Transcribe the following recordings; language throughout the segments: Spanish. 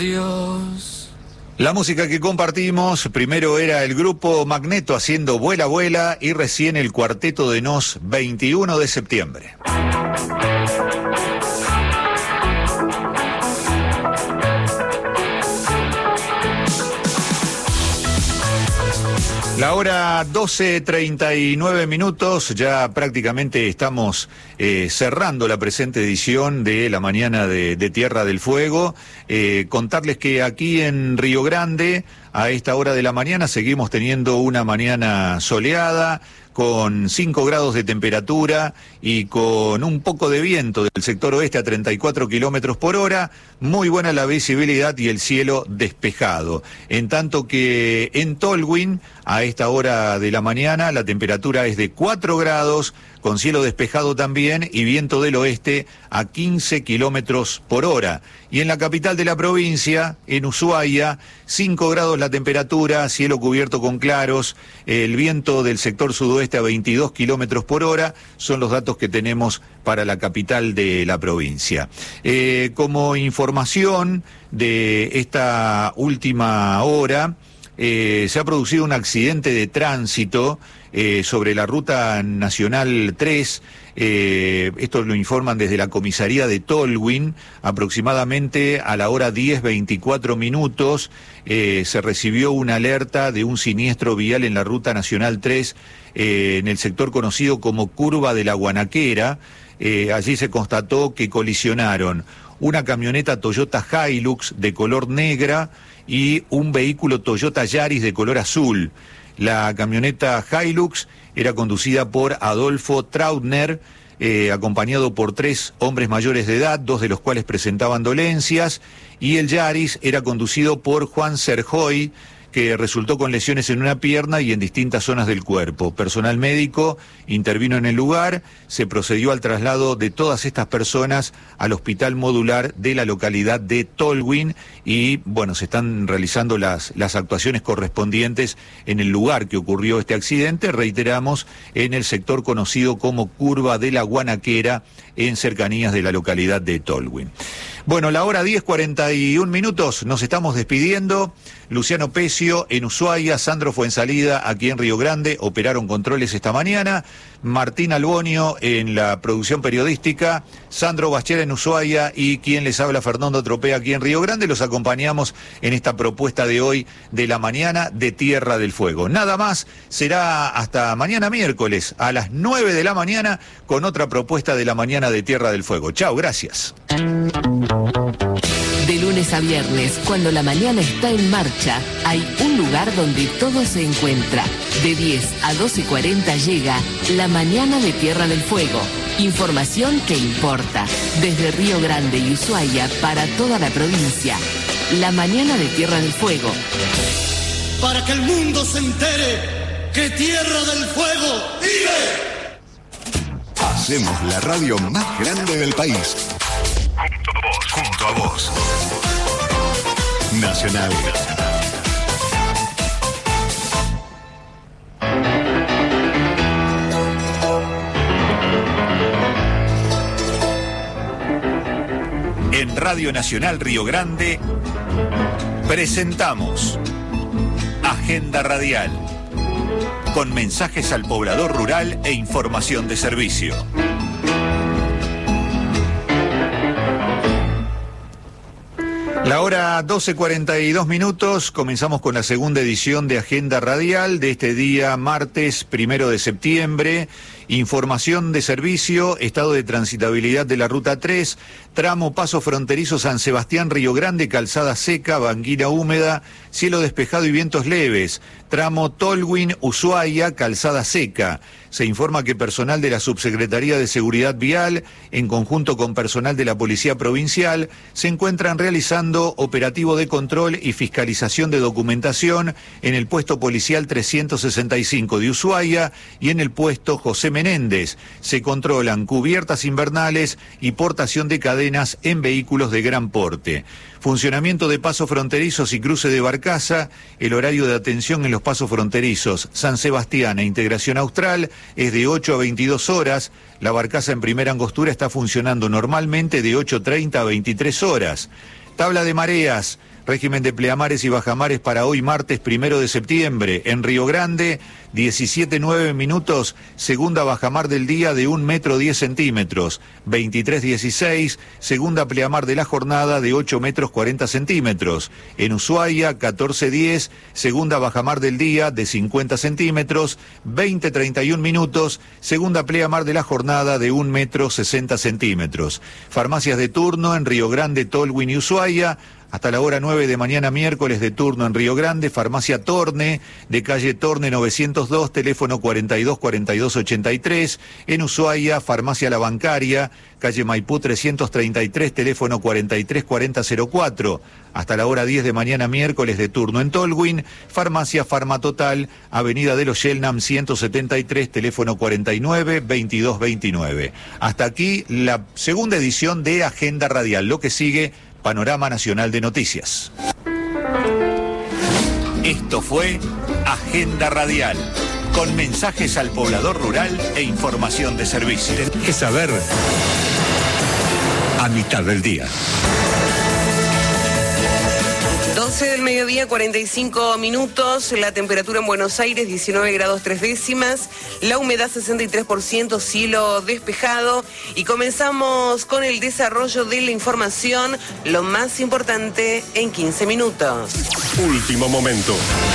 Dios. La música que compartimos, primero era el grupo Magneto haciendo Vuela Vuela y recién el Cuarteto de Nos, 21 de septiembre. La hora 12:39, ya prácticamente estamos cerrando la presente edición de la mañana de Tierra del Fuego. Contarles que aquí en Río Grande, a esta hora de la mañana, seguimos teniendo una mañana soleada, con 5 grados de temperatura y con un poco de viento del sector oeste a 34 kilómetros por hora, muy buena la visibilidad y el cielo despejado. En tanto que en Tolwyn, a esta hora de la mañana, la temperatura es de 4 grados, con cielo despejado también y viento del oeste a 15 kilómetros por hora. Y en la capital de la provincia, en Ushuaia, 5 grados la temperatura, cielo cubierto con claros, el viento del sector sudoeste a 22 kilómetros por hora, son los datos que tenemos para la capital de la provincia. Como información de esta última hora, se ha producido un accidente de tránsito sobre la ruta nacional 3, esto lo informan desde la comisaría de Tolwyn, aproximadamente a la hora 10:24, se recibió una alerta de un siniestro vial en la ruta nacional 3, en el sector conocido como Curva de la Guanaquera. Allí se constató que colisionaron una camioneta Toyota Hilux de color negra y un vehículo Toyota Yaris de color azul. La camioneta Hilux era conducida por Adolfo Trautner, acompañado por 3 hombres mayores de edad, 2 de los cuales presentaban dolencias, y el Yaris era conducido por Juan Serjoy, que resultó con lesiones en una pierna y en distintas zonas del cuerpo. Personal médico intervino en el lugar, se procedió al traslado de todas estas personas al hospital modular de la localidad de Tolwyn y, bueno, se están realizando las actuaciones correspondientes en el lugar que ocurrió este accidente, reiteramos, en el sector conocido como Curva de la Guanaquera, en cercanías de la localidad de Tolwyn. Bueno, la hora 10:41, nos estamos despidiendo. Luciano Pecio en Ushuaia, Sandro Fuensalida aquí en Río Grande, operaron controles esta mañana. Martín Albonio en la producción periodística, Sandro Bachera en Ushuaia y quien les habla, Fernando Tropea, aquí en Río Grande. Los acompañamos en esta propuesta de hoy de la mañana de Tierra del Fuego. Nada más, será hasta mañana miércoles a las 9 de la mañana con otra propuesta de la mañana de Tierra del Fuego. Chao, gracias. De lunes a viernes, cuando la mañana está en marcha, hay un lugar donde todo se encuentra. De 10 a 12:40 llega la mañana de Tierra del Fuego. Información que importa. Desde Río Grande y Ushuaia para toda la provincia. La mañana de Tierra del Fuego. Para que el mundo se entere que Tierra del Fuego vive. Hacemos la radio más grande del país. Junto a vos. Nacional. En Radio Nacional Río Grande presentamos Agenda Radial, con mensajes al poblador rural e información de servicio. La hora 12:42, comenzamos con la segunda edición de Agenda Radial de este día, martes 1 de septiembre. Información de servicio, estado de transitabilidad de la Ruta 3, tramo Paso Fronterizo San Sebastián, Río Grande, calzada seca, banguina húmeda, cielo despejado y vientos leves. Tramo Tolwyn, Ushuaia, calzada seca. Se informa que personal de la Subsecretaría de Seguridad Vial, en conjunto con personal de la Policía Provincial, se encuentran realizando operativo de control y fiscalización de documentación en el puesto policial 365 de Ushuaia y en el puesto José Menéndez. Se controlan cubiertas invernales y portación de cadenas en vehículos de gran porte. Funcionamiento de pasos fronterizos y cruce de Barcaza. El horario de atención en los pasos fronterizos San Sebastián e Integración Austral es de 8 a 22 horas. La Barcaza en primera angostura está funcionando normalmente de 8:30 a 23 horas. Tabla de mareas. Régimen de pleamares y bajamares para hoy martes 1 de septiembre. En Río Grande, 17:09 minutos, segunda bajamar del día de 1 metro 10 centímetros. 23:16, segunda pleamar de la jornada de 8 metros 40 centímetros. En Ushuaia, 14:10, segunda bajamar del día de 50 centímetros. 20:31 minutos, segunda pleamar de la jornada de 1 metro 60 centímetros. Farmacias de turno en Río Grande, Tolwyn y Ushuaia. Hasta la hora 9 de mañana miércoles de turno en Río Grande, Farmacia Torne, de calle Torne 902, teléfono 424283. En Ushuaia, Farmacia La Bancaria, calle Maipú 333, teléfono 434004. Hasta la hora 10 de mañana miércoles de turno en Tolwyn, Farmacia Farmatotal, Avenida de los Shelnam 173, teléfono 492229. Hasta aquí la segunda edición de Agenda Radial. Lo que sigue, Panorama Nacional de Noticias. Esto fue Agenda Radial, con mensajes al poblador rural e información de servicio. Tenés que saber a mitad del día. 12 del mediodía, 45 minutos, la temperatura en Buenos Aires 19 grados 3 décimas, la humedad 63%, cielo despejado, y comenzamos con el desarrollo de la información, lo más importante en 15 minutos. Último momento.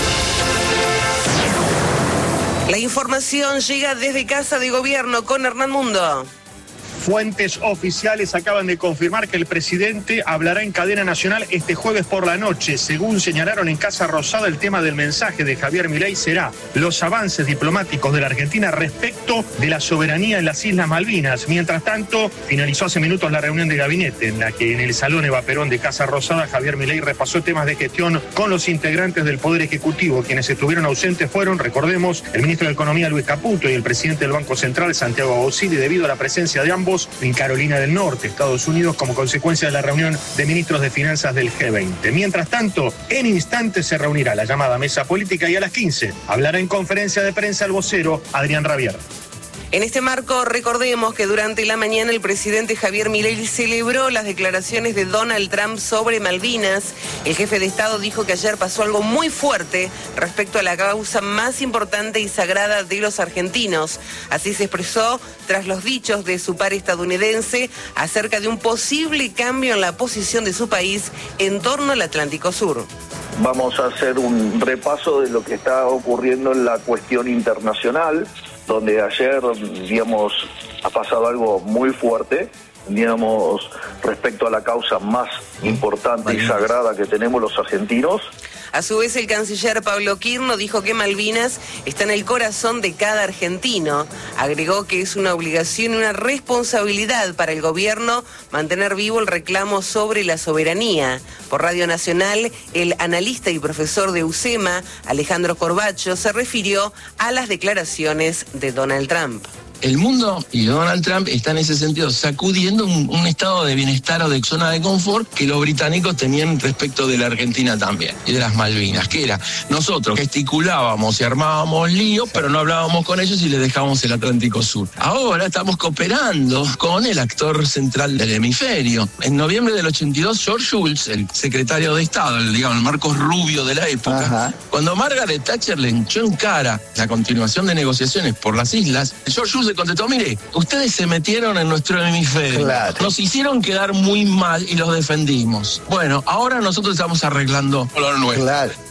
La información llega desde Casa de Gobierno con Hernán Mundo. Fuentes oficiales acaban de confirmar que el presidente hablará en cadena nacional este jueves por la noche. Según señalaron en Casa Rosada, el tema del mensaje de Javier Milei será los avances diplomáticos de la Argentina respecto de la soberanía en las Islas Malvinas. Mientras tanto, finalizó hace minutos la reunión de gabinete en la que en el Salón Eva Perón de Casa Rosada, Javier Milei repasó temas de gestión con los integrantes del Poder Ejecutivo. Quienes estuvieron ausentes fueron, recordemos, el ministro de Economía Luis Caputo y el presidente del Banco Central Santiago Agosili, debido a la presencia de ambos en Carolina del Norte, Estados Unidos, como consecuencia de la reunión de ministros de finanzas del G20. Mientras tanto, en instantes se reunirá la llamada mesa política y a las 15 hablará en conferencia de prensa el vocero Adrián Rabier. En este marco, recordemos que durante la mañana el presidente Javier Milei celebró las declaraciones de Donald Trump sobre Malvinas. El jefe de Estado dijo que ayer pasó algo muy fuerte respecto a la causa más importante y sagrada de los argentinos. Así se expresó tras los dichos de su par estadounidense acerca de un posible cambio en la posición de su país en torno al Atlántico Sur. Vamos a hacer un repaso de lo que está ocurriendo en la cuestión internacional, donde ayer, digamos, ha pasado algo muy fuerte, digamos, respecto a la causa más importante y sagrada que tenemos los argentinos. A su vez, el canciller Pablo Quirno dijo que Malvinas está en el corazón de cada argentino. Agregó que es una obligación y una responsabilidad para el gobierno mantener vivo el reclamo sobre la soberanía. Por Radio Nacional, el analista y profesor de UCEMA, Alejandro Corbacho, se refirió a las declaraciones de Donald Trump. El mundo y Donald Trump está en ese sentido sacudiendo un estado de bienestar o de zona de confort que los británicos tenían respecto de la Argentina también y de las Malvinas, que era nosotros gesticulábamos y armábamos líos, pero no hablábamos con ellos y les dejábamos el Atlántico Sur. Ahora estamos cooperando con el actor central del hemisferio. En noviembre del 82, George Shultz, el secretario de Estado, el Marcos Rubio de la época, cuando Margaret Thatcher le echó en cara la continuación de negociaciones por las islas, George Shultz le contestó: mire, ustedes se metieron en nuestro hemisferio, nos hicieron quedar muy mal y los defendimos. Bueno, ahora nosotros estamos arreglando lo nuestro.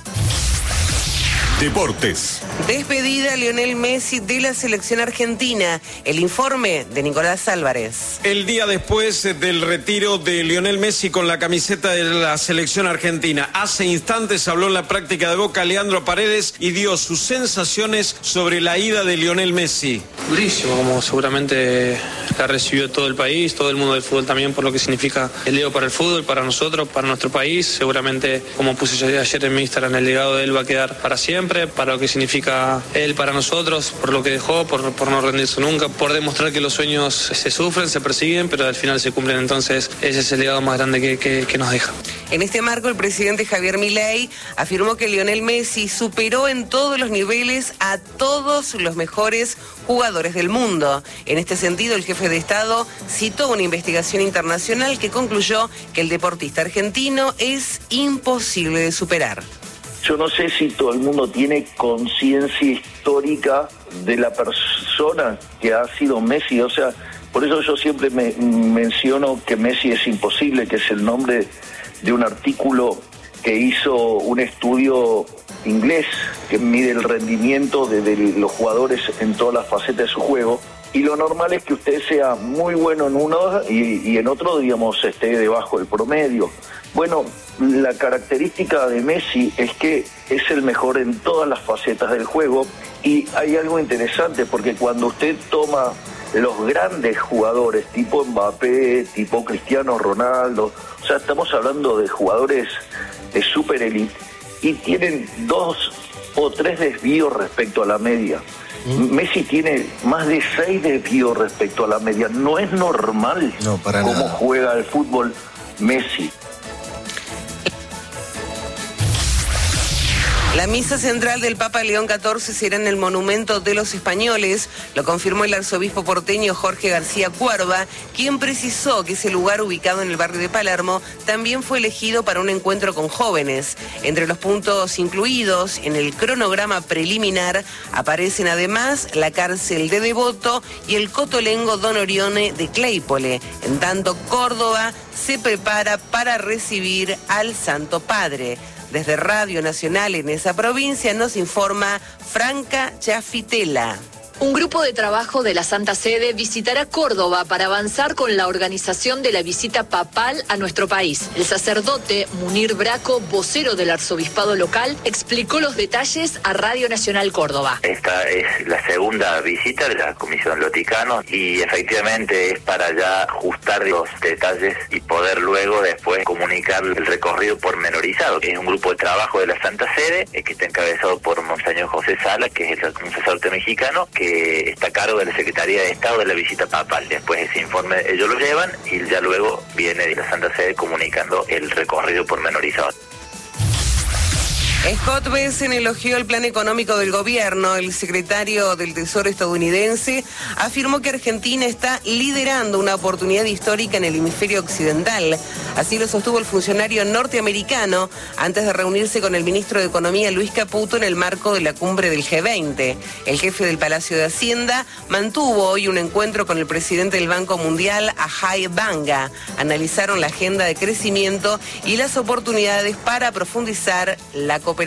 Deportes. Despedida Lionel Messi de la selección argentina. El informe de Nicolás Álvarez. El día después del retiro de Lionel Messi con la camiseta de la selección argentina. Hace instantes habló en la práctica de Boca Leandro Paredes y dio sus sensaciones sobre la ida de Lionel Messi. Durísimo, como seguramente la recibió todo el país, todo el mundo del fútbol también, por lo que significa el Leo para el fútbol, para nosotros, para nuestro país. Seguramente, como puse yo ayer en mi Instagram, el legado de él va a quedar para siempre. siempre, para lo que significa él para nosotros, por lo que dejó, por no rendirse nunca, por demostrar que los sueños se sufren, se persiguen, pero al final se cumplen. Entonces ese es el legado más grande que nos deja. En este marco, el presidente Javier Milei afirmó que Lionel Messi superó en todos los niveles a todos los mejores jugadores del mundo. En este sentido, el jefe de Estado citó una investigación internacional que concluyó que el deportista argentino es imposible de superar. Yo no sé si todo el mundo tiene conciencia histórica de la persona que ha sido Messi, o sea, por eso yo siempre menciono que Messi es imposible, que es el nombre de un artículo que hizo un estudio inglés que mide el rendimiento de los jugadores en todas las facetas de su juego, y lo normal es que usted sea muy bueno en uno y en otro, digamos, esté debajo del promedio. Bueno, la característica de Messi es que es el mejor en todas las facetas del juego, y hay algo interesante porque cuando usted toma los grandes jugadores tipo Mbappé, tipo Cristiano Ronaldo, o sea, estamos hablando de jugadores de super elite y tienen 2 o 3 desvíos respecto a la media. Messi tiene más de 6 desvíos respecto a la media. No es normal cómo juega el fútbol Messi. La misa central del Papa León XIV será en el Monumento de los Españoles, lo confirmó el arzobispo porteño Jorge García Cuerva, quien precisó que ese lugar ubicado en el barrio de Palermo también fue elegido para un encuentro con jóvenes. Entre los puntos incluidos en el cronograma preliminar aparecen además la cárcel de Devoto y el cotolengo Don Orione de Claypole. En tanto, Córdoba se prepara para recibir al Santo Padre. Desde Radio Nacional en esa provincia nos informa Franca Chafitela. Un grupo de trabajo de la Santa Sede visitará Córdoba para avanzar con la organización de la visita papal a nuestro país. El sacerdote Munir Braco, vocero del arzobispado local, explicó los detalles a Radio Nacional Córdoba. Esta es la segunda visita de la Comisión Vaticano y efectivamente es para ya ajustar los detalles y poder luego después comunicar el recorrido pormenorizado. Es un grupo de trabajo de la Santa Sede que está encabezado por Monseñor José Sala, que es un sacerdote mexicano, que está a cargo de la Secretaría de Estado de la visita papal. Después ese informe ellos lo llevan y ya luego viene de la Santa Sede comunicando el recorrido pormenorizado. Scott Bessent elogió el plan económico del gobierno. El secretario del Tesoro estadounidense afirmó que Argentina está liderando una oportunidad histórica en el hemisferio occidental. Así lo sostuvo el funcionario norteamericano antes de reunirse con el ministro de Economía Luis Caputo en el marco de la cumbre del G20. El jefe del Palacio de Hacienda mantuvo hoy un encuentro con el presidente del Banco Mundial, Ajay Banga. Analizaron la agenda de crecimiento y las oportunidades para profundizar la cooperación.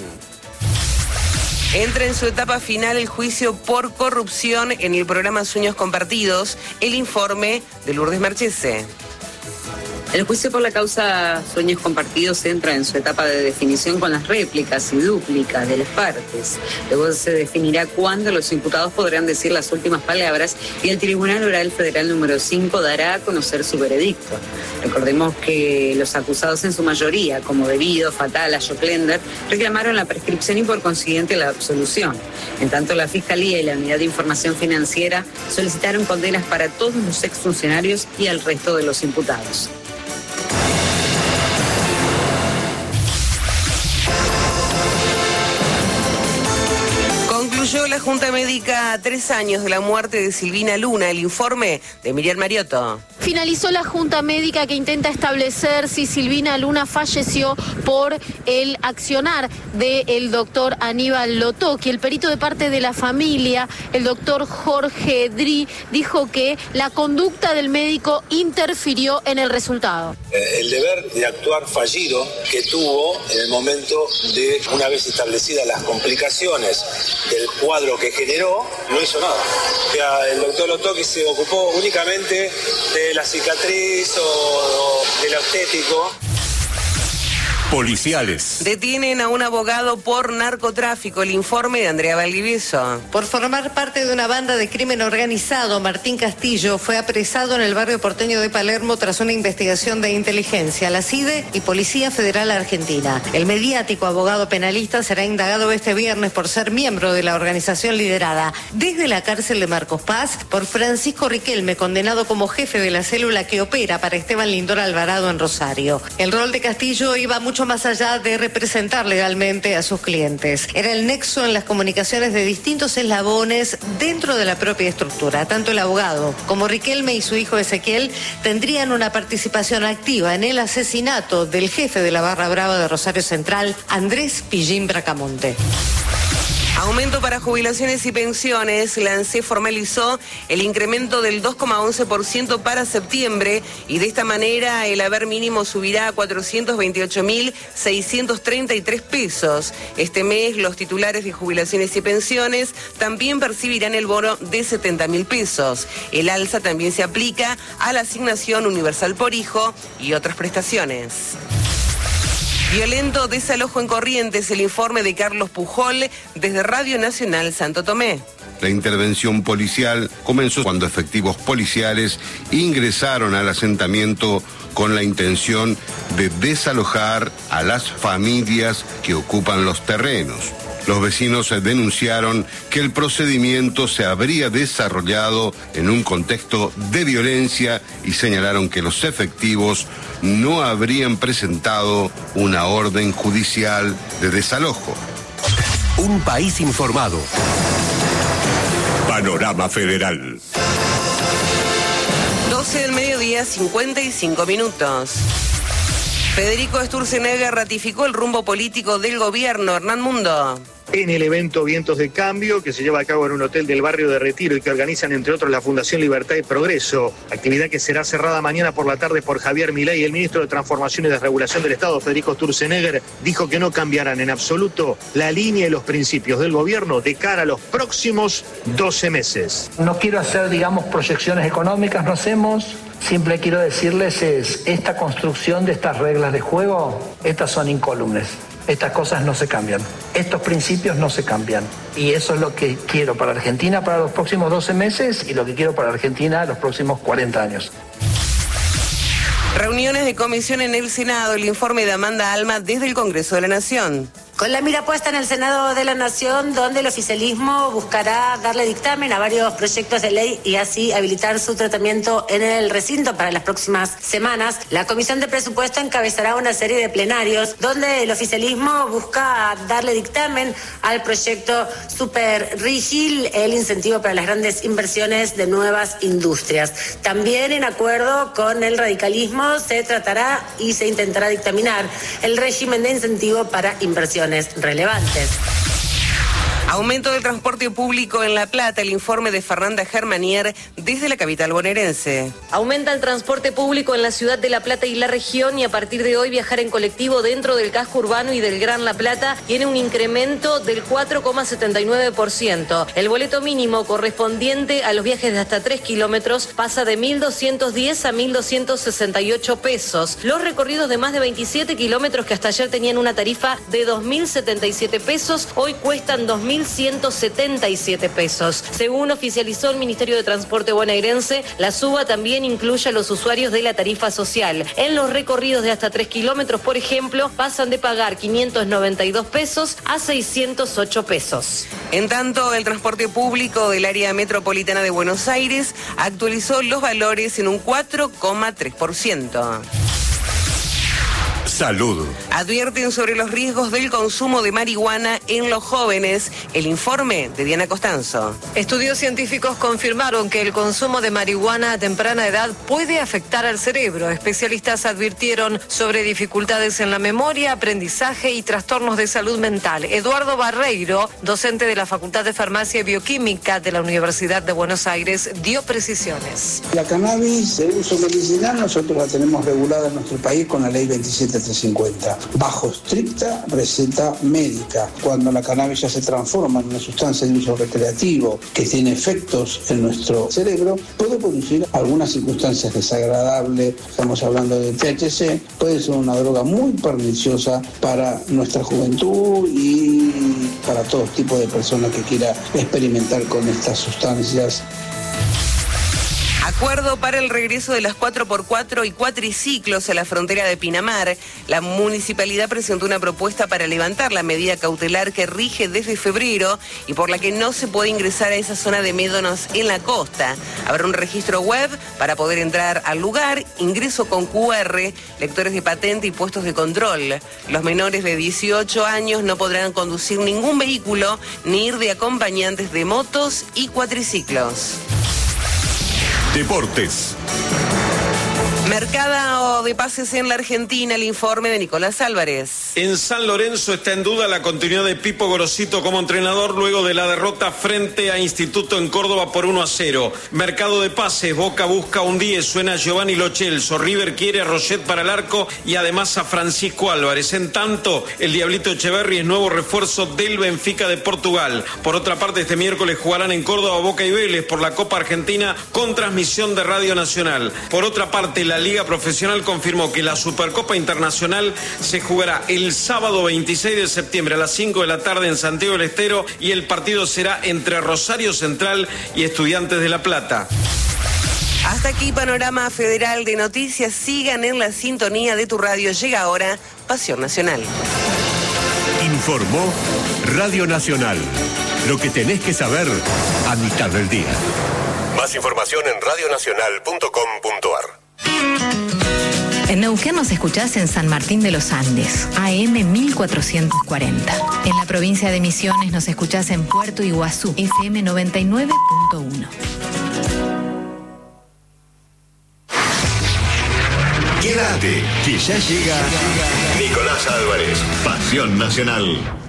Entra en su etapa final el juicio por corrupción en el programa Sueños Compartidos. El informe de Lourdes Marchese. El juicio por la causa Sueños Compartidos entra en su etapa de definición con las réplicas y dúplicas de las partes. Luego se definirá cuándo los imputados podrán decir las últimas palabras y el Tribunal Oral Federal número 5 dará a conocer su veredicto. Recordemos que los acusados en su mayoría, como Debido, Fatala, Joclender, reclamaron la prescripción y por consiguiente la absolución. En tanto, la Fiscalía y la Unidad de Información Financiera solicitaron condenas para todos los exfuncionarios y al resto de los imputados. Concluyó la Junta Médica a 3 años de la muerte de Silvina Luna. El informe de Miriam Mariotto. Finalizó la Junta Médica que intenta establecer si Silvina Luna falleció por el accionar del doctor Aníbal Lotoki. El perito de parte de la familia, el doctor Jorge Dri, dijo que la conducta del médico interfirió en el resultado. El deber de actuar fallido que tuvo en el momento de, una vez establecidas las complicaciones del cuadro que generó, no hizo nada. O sea, el doctor Lotoki se ocupó únicamente de la cicatriz o de lo estético. Policiales. Detienen a un abogado por narcotráfico. El informe de Andrea Valdivieso. Por formar parte de una banda de crimen organizado, Martín Castillo fue apresado en el barrio porteño de Palermo tras una investigación de inteligencia, la CIDE y Policía Federal Argentina. El mediático abogado penalista será indagado este viernes por ser miembro de la organización liderada desde la cárcel de Marcos Paz por Francisco Riquelme, condenado como jefe de la célula que opera para Esteban Lindor Alvarado en Rosario. El rol de Castillo iba mucho más allá de representar legalmente a sus clientes. Era el nexo en las comunicaciones de distintos eslabones dentro de la propia estructura. Tanto el abogado como Riquelme y su hijo Ezequiel tendrían una participación activa en el asesinato del jefe de la Barra Brava de Rosario Central, Andrés Pillín Bracamonte. Aumento para jubilaciones y pensiones. La ANSES formalizó el incremento del 2,11% para septiembre y de esta manera el haber mínimo subirá a 428.633 pesos. Este mes los titulares de jubilaciones y pensiones también percibirán el bono de 70.000 pesos. El alza también se aplica a la asignación universal por hijo y otras prestaciones. Violento desalojo en Corrientes, el informe de Carlos Pujol desde Radio Nacional Santo Tomé. La intervención policial comenzó cuando efectivos policiales ingresaron al asentamiento con la intención de desalojar a las familias que ocupan los terrenos. Los vecinos denunciaron que el procedimiento se habría desarrollado en un contexto de violencia y señalaron que los efectivos no habrían presentado una orden judicial de desalojo. Un país informado. Panorama Federal. 12 del mediodía, 55 minutos. Federico Sturzenegger ratificó el rumbo político del gobierno. Hernán Mundo. En el evento Vientos de Cambio, que se lleva a cabo en un hotel del barrio de Retiro y que organizan entre otros la Fundación Libertad y Progreso, actividad que será cerrada mañana por la tarde por Javier Milei, el ministro de Transformación y Desregulación del Estado, Federico Sturzenegger, dijo que no cambiarán en absoluto la línea y los principios del gobierno de cara a los próximos 12 meses. No quiero hacer, proyecciones económicas, no hacemos. Simple quiero decirles esta construcción de estas reglas de juego, estas son incólumes. Estas cosas no se cambian, estos principios no se cambian. Y eso es lo que quiero para Argentina para los próximos 12 meses y lo que quiero para Argentina los próximos 40 años. Reuniones de comisión en el Senado, el informe de Amanda Alma desde el Congreso de la Nación. Con la mira puesta en el Senado de la Nación, donde el oficialismo buscará darle dictamen a varios proyectos de ley y así habilitar su tratamiento en el recinto para las próximas semanas, la Comisión de Presupuesto encabezará una serie de plenarios donde el oficialismo busca darle dictamen al proyecto Super Rigil, el incentivo para las grandes inversiones de nuevas industrias. También en acuerdo con el radicalismo se tratará y se intentará dictaminar el régimen de incentivo para inversiones relevantes. Aumento del transporte público en La Plata, el informe de Fernanda Germanier desde la capital bonaerense. Aumenta el transporte público en la ciudad de La Plata y la región y a partir de hoy viajar en colectivo dentro del casco urbano y del Gran La Plata tiene un incremento del 4,79%. El boleto mínimo correspondiente a los viajes de hasta 3 kilómetros pasa de 1.210 a 1.268 pesos. Los recorridos de más de 27 kilómetros que hasta ayer tenían una tarifa de 2.077 pesos, hoy cuestan 2.177 pesos. Según oficializó el Ministerio de Transporte bonaerense, la suba también incluye a los usuarios de la tarifa social. En los recorridos de hasta 3 kilómetros, por ejemplo, pasan de pagar 592 pesos a 608 pesos. En tanto, el transporte público del área metropolitana de Buenos Aires actualizó los valores en un 4,3%. Salud. Advierten sobre los riesgos del consumo de marihuana en los jóvenes. El informe de Diana Costanzo. Estudios científicos confirmaron que el consumo de marihuana a temprana edad puede afectar al cerebro. Especialistas advirtieron sobre dificultades en la memoria, aprendizaje y trastornos de salud mental. Eduardo Barreiro, docente de la Facultad de Farmacia y Bioquímica de la Universidad de Buenos Aires, dio precisiones. La cannabis de uso medicinal nosotros la tenemos regulada en nuestro país con la ley 2735. 750, bajo estricta receta médica. Cuando la cannabis ya se transforma en una sustancia de uso recreativo que tiene efectos en nuestro cerebro, puede producir algunas circunstancias desagradables. Estamos hablando de THC, puede ser una droga muy perniciosa para nuestra juventud y para todo tipo de personas que quiera experimentar con estas sustancias. Acuerdo para el regreso de las 4x4 y cuatriciclos a la frontera de Pinamar. La municipalidad presentó una propuesta para levantar la medida cautelar que rige desde febrero y por la que no se puede ingresar a esa zona de médonos en la costa. Habrá un registro web para poder entrar al lugar, ingreso con QR, lectores de patente y puestos de control. Los menores de 18 años no podrán conducir ningún vehículo ni ir de acompañantes de motos y cuatriciclos. Deportes. Mercado de pases en la Argentina, el informe de Nicolás Álvarez. En San Lorenzo está en duda la continuidad de Pipo Gorosito como entrenador luego de la derrota frente a Instituto en Córdoba por 1-0. Mercado de pases, Boca busca un 10, suena Giovanni Lo Celso, River quiere a Roget para el arco y además a Francisco Álvarez. En tanto, el Diablito Echeverri es nuevo refuerzo del Benfica de Portugal. Por otra parte, este miércoles jugarán en Córdoba Boca y Vélez por la Copa Argentina con transmisión de Radio Nacional. Por otra parte, la Liga Profesional confirmó que la Supercopa Internacional se jugará el sábado 26 de septiembre a las 5 de la tarde en Santiago del Estero y el partido será entre Rosario Central y Estudiantes de La Plata. Hasta aquí Panorama Federal de Noticias. Sigan en la sintonía de tu radio. Llega ahora Pasión Nacional. Informó Radio Nacional. Lo que tenés que saber a mitad del día. Más información en radionacional.com.ar. En Neuquén nos escuchás en San Martín de los Andes, AM 1440. En la provincia de Misiones nos escuchás en Puerto Iguazú, FM 99.1. Quédate, que ya llega Nicolás Álvarez, Pasión Nacional.